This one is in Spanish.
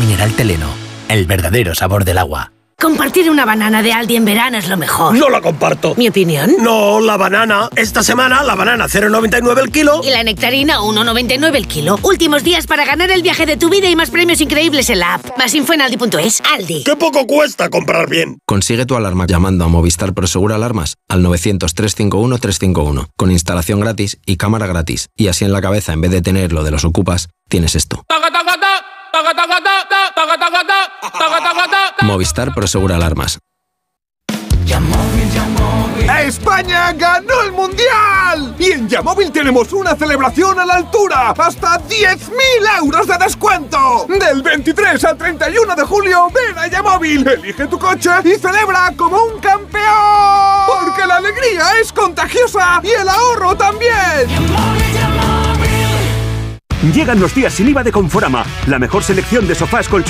mineral Teleno. El verdadero sabor del agua. Compartir una banana de Aldi en verano es lo mejor. No la comparto. ¿Mi opinión? No, la banana. Esta semana la banana 0,99 el kilo. Y la nectarina 1,99 el kilo. Últimos días para ganar el viaje de tu vida y más premios increíbles en la app. Más info en aldi.es. Aldi. ¡Qué poco cuesta comprar bien! Consigue tu alarma llamando a Movistar Prosegur Alarmas al 900-351-351. Con instalación gratis y cámara gratis. Y así en la cabeza, en vez de tener lo de los ocupas, tienes esto. Movistar Prosegur Alarmas. ¡España ganó el Mundial! Y en Yamóvil tenemos una celebración a la altura. ¡Hasta 10.000 euros de descuento! Del 23 al 31 de julio, ven a Yamóvil, elige tu coche y celebra como un campeón. Porque la alegría es contagiosa y el ahorro también. Llegan los días sin IVA de Conforama. La mejor selección de sofás, colchones